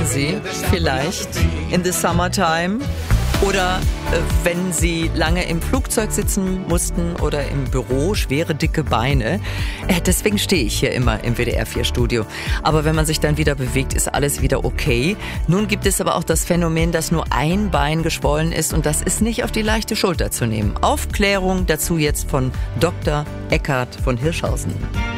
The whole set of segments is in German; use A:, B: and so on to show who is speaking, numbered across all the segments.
A: kennen Sie vielleicht in the summertime. Oder wenn Sie lange im Flugzeug sitzen mussten oder im Büro, schwere, dicke Beine. Deswegen stehe ich hier immer im WDR-4-Studio. Aber wenn man sich dann wieder bewegt, ist alles wieder okay. Nun gibt es aber auch das Phänomen, dass nur ein Bein geschwollen ist und das ist nicht auf die leichte Schulter zu nehmen. Aufklärung dazu jetzt von Dr. Eckhard von Hirschhausen.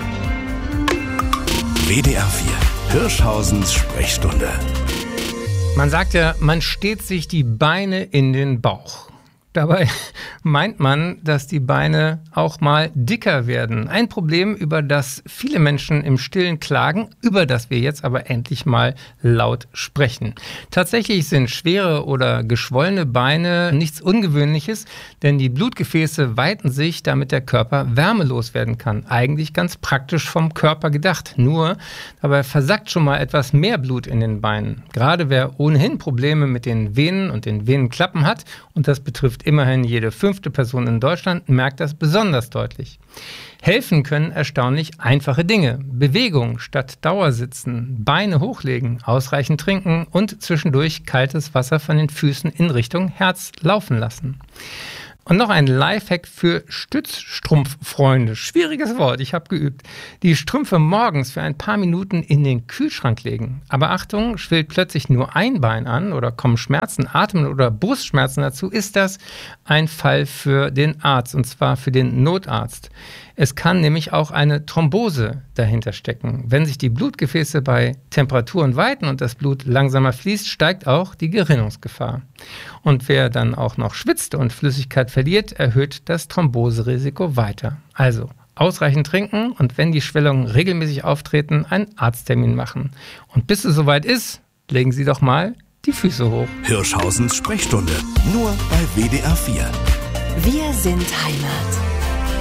B: WDR 4, Hirschhausens Sprechstunde.
C: Man sagt ja, man steht sich die Beine in den Bauch. Dabei meint man, dass die Beine auch mal dicker werden. Ein Problem, über das viele Menschen im Stillen klagen, über das wir jetzt aber endlich mal laut sprechen. Tatsächlich sind schwere oder geschwollene Beine nichts Ungewöhnliches, denn die Blutgefäße weiten sich, damit der Körper wärmelos werden kann. Eigentlich ganz praktisch vom Körper gedacht. Nur, dabei versackt schon mal etwas mehr Blut in den Beinen. Gerade wer ohnehin Probleme mit den Venen und den Venenklappen hat, und das betrifft immerhin jede 5. Person in Deutschland, merkt das besonders deutlich. Helfen können erstaunlich einfache Dinge. Bewegung statt Dauersitzen, Beine hochlegen, ausreichend trinken und zwischendurch kaltes Wasser von den Füßen in Richtung Herz laufen lassen. Und noch ein Lifehack für Stützstrumpffreunde. Schwieriges Wort, ich habe geübt. Die Strümpfe morgens für ein paar Minuten in den Kühlschrank legen. Aber Achtung, schwillt plötzlich nur ein Bein an oder kommen Schmerzen, Atmen oder Brustschmerzen dazu, ist das ein Fall für den Arzt, und zwar für den Notarzt. Es kann nämlich auch eine Thrombose dahinter stecken. Wenn sich die Blutgefäße bei Temperaturen weiten und das Blut langsamer fließt, steigt auch die Gerinnungsgefahr. Und wer dann auch noch schwitzt und Flüssigkeit verliert, erhöht das Thromboserisiko weiter. Also ausreichend trinken und wenn die Schwellungen regelmäßig auftreten, einen Arzttermin machen. Und bis es soweit ist, legen Sie doch mal die Füße hoch.
B: Hirschhausens Sprechstunde, nur bei WDR 4.
D: Wir sind Heimat.